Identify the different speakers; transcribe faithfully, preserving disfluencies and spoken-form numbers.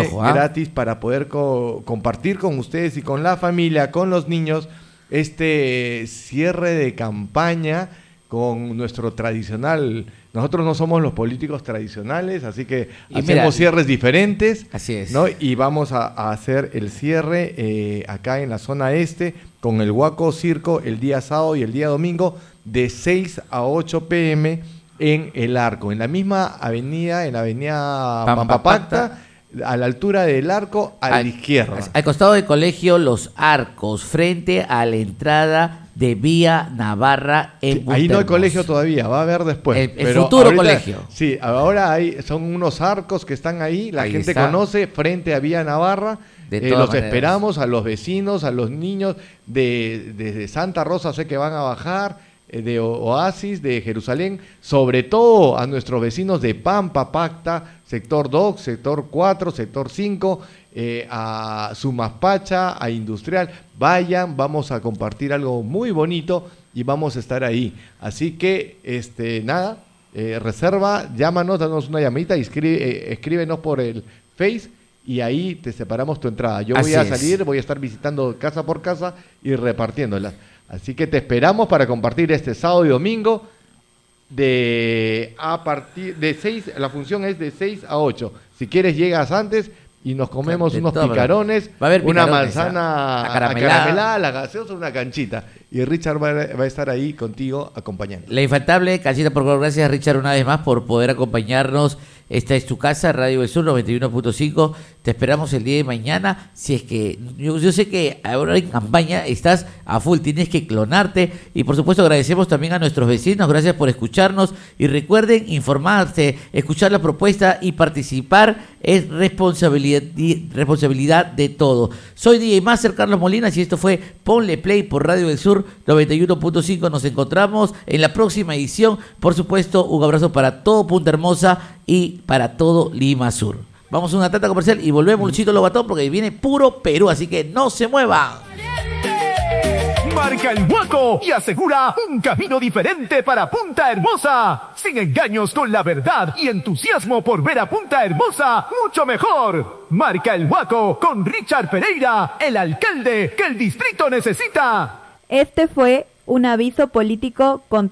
Speaker 1: ojo, ¿eh?
Speaker 2: gratis para poder co- compartir con ustedes y con la familia, con los niños, este cierre de campaña con nuestro tradicional. Nosotros no somos los políticos tradicionales, así que
Speaker 1: Y
Speaker 2: hacemos
Speaker 1: mira,
Speaker 2: cierres diferentes.
Speaker 1: Así es.
Speaker 2: ¿no? Y vamos a, a hacer el cierre eh, acá en la zona este con el Huaco Circo el día sábado y el día domingo de seis a ocho pm en El Arco, en la misma avenida, en la avenida Pampapacta, a la altura del Arco, a la
Speaker 1: Al-
Speaker 2: izquierda.
Speaker 1: Al costado del colegio Los Arcos, frente a la entrada de Vía Navarra en
Speaker 2: Sí, ahí no hay
Speaker 1: Punta
Speaker 2: colegio
Speaker 1: Hermosa.
Speaker 2: todavía, va a haber después.
Speaker 1: El- el
Speaker 2: Pero
Speaker 1: futuro
Speaker 2: ahorita-
Speaker 1: colegio.
Speaker 2: Sí, ahora hay, son unos arcos que están ahí, la
Speaker 1: Ahí
Speaker 2: gente
Speaker 1: está.
Speaker 2: conoce, frente a Vía Navarra.
Speaker 1: De
Speaker 2: Eh,
Speaker 1: todas
Speaker 2: los
Speaker 1: maneras.
Speaker 2: esperamos a los vecinos, a los niños de, desde Santa Rosa, sé que van a bajar, eh, de O- Oasis, de Jerusalén, sobre todo a nuestros vecinos de Pampa Pacta, sector dos, sector cuatro, sector cinco, eh, a Sumaspacha, a Industrial. Vayan, vamos a compartir algo muy bonito y vamos a estar ahí. Así que, este, nada, eh, reserva, llámanos, danos una llamadita, escribe, eh, escríbenos por el Face y ahí te separamos tu entrada. Yo voy
Speaker 1: Así
Speaker 2: a
Speaker 1: es.
Speaker 2: salir, voy a estar visitando casa por casa y repartiéndolas. Así que te esperamos para compartir este sábado y domingo de a partir de seis, la función es de seis a ocho. Si quieres llegas antes y nos comemos
Speaker 1: De
Speaker 2: unos
Speaker 1: todas
Speaker 2: picarones,
Speaker 1: Va a haber
Speaker 2: una
Speaker 1: picarones,
Speaker 2: manzana
Speaker 1: ¿ah? Acaramelada.
Speaker 2: acaramelada, la gaseosa, una canchita. Y Richard va, a- va a estar ahí contigo acompañando.
Speaker 1: La infaltable Canchita por favor, gracias Richard una vez más por poder acompañarnos. Esta es tu casa, Radio del Sur noventa y uno punto cinco. Te esperamos el día de mañana. Si es que yo, yo sé que ahora en campaña estás a full, tienes que clonarte. Y por supuesto agradecemos también a nuestros vecinos, gracias por escucharnos. Y recuerden informarse, escuchar la propuesta y participar es responsabilidad, di- responsabilidad de todo. Soy D J Master Carlos Molinas y esto fue Ponle Play por Radio del Sur noventa y uno punto cinco. Nos encontramos en la próxima edición. Por supuesto, un abrazo para todo Punta Hermosa y para todo Lima Sur. Vamos a una tanda comercial y volvemos, Luchito Lobatón, porque viene puro Perú, así que no se muevan.
Speaker 3: Marca el Huaco y asegura un camino diferente para Punta Hermosa. Sin engaños, con la verdad y entusiasmo por ver a Punta Hermosa mucho mejor. Marca el Huaco con Richard Pereira, el alcalde que el distrito necesita.
Speaker 4: Este fue un aviso político contra